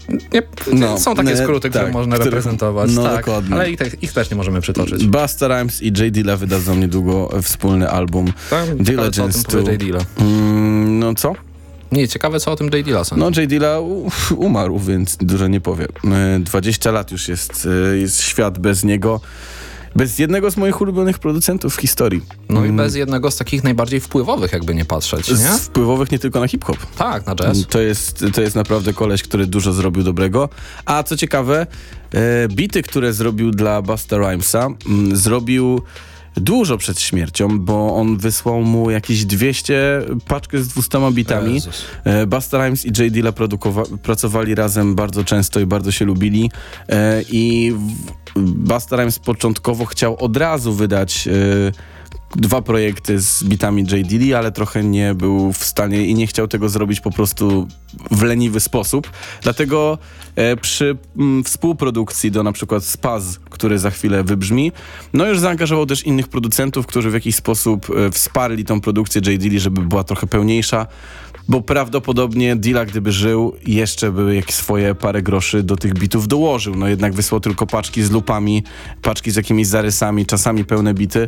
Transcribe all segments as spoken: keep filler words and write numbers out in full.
Nie, No, są takie nie, skróty, które tak, można które- reprezentować. no, tak, dokładnie. ale ich, te, ich też nie możemy przytoczyć. Busta Rhymes i J. Dilla wydadzą niedługo wspólny album. Tak, ciekawe, co o tym Diligence powie two. J. Dilla. Mm, no co? Nie, ciekawe, co o tym J. Dilla sądzi. No J. Dilla u- umarł, więc dużo nie powie. E, dwadzieścia lat już jest, e, jest świat bez niego. Bez jednego z moich ulubionych producentów w historii. No i bez jednego z takich najbardziej wpływowych, jakby nie patrzeć, nie? Z wpływowych nie tylko na hip-hop. Tak, na jazz. To jest, to jest naprawdę koleś, który dużo zrobił dobrego. A co ciekawe, e, bity, które zrobił dla Busta Rhymesa, m, zrobił dużo przed śmiercią, bo on wysłał mu jakieś dwieście paczkę z dwustoma bitami. Jezus. E, Busta Rhymes i J. Dilla produkowa- pracowali razem bardzo często i bardzo się lubili. E, I w- Busta Rhymes początkowo chciał od razu wydać e, dwa projekty z bitami J. Dilla, ale trochę nie był w stanie i nie chciał tego zrobić po prostu w leniwy sposób. Dlatego e, przy m, współprodukcji do na przykład Spaz, który za chwilę wybrzmi, no już zaangażował też innych producentów, którzy w jakiś sposób e, wsparli tą produkcję J. Dilla, żeby była trochę pełniejsza. Bo prawdopodobnie Dilla, gdyby żył, jeszcze by jakieś swoje parę groszy do tych bitów dołożył. No jednak wysłał tylko paczki z lupami, paczki z jakimiś zarysami, czasami pełne bity.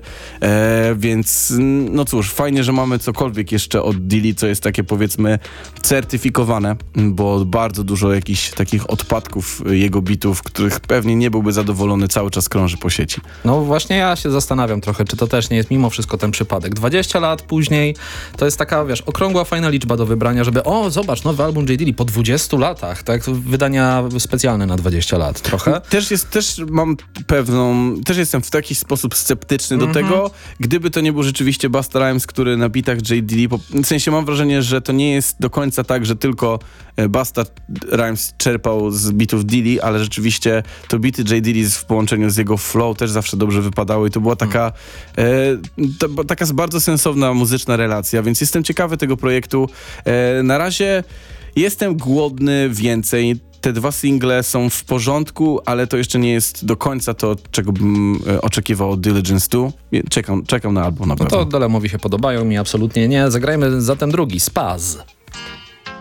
E, więc no cóż, fajnie, że mamy cokolwiek jeszcze od Dilli, co jest takie powiedzmy certyfikowane, bo bardzo dużo jakichś takich odpadków jego bitów, których pewnie nie byłby zadowolony, cały czas krąży po sieci. No właśnie ja się zastanawiam trochę, czy to też nie jest mimo wszystko ten przypadek. dwadzieścia lat później to jest taka, wiesz, okrągła, fajna liczba do wybrania, żeby o, zobacz, nowy album J. Dilla po dwudziestu latach, tak? Wydania specjalne na dwadzieścia lat trochę. Też jest, też mam pewną, też jestem w taki sposób sceptyczny do tego, gdyby to nie był rzeczywiście Busta Rhymes, który na bitach J. Dilla, po- w sensie mam wrażenie, że to nie jest do końca tak, że tylko e, Busta Rhymes czerpał z bitów Dilli, ale rzeczywiście to bity J. Dilla w połączeniu z jego flow też zawsze dobrze wypadały i to była taka e, to, taka bardzo sensowna muzyczna relacja, więc jestem ciekawy tego projektu. E, na razie jestem głodny więcej. Te dwa single są w porządku, ale to jeszcze nie jest do końca to, czego bym e, oczekiwał od Diligence two. Czekam, czekam na album na No pewno. to Delemowi się podobają, mi absolutnie nie. Zagrajmy zatem drugi, Spaz.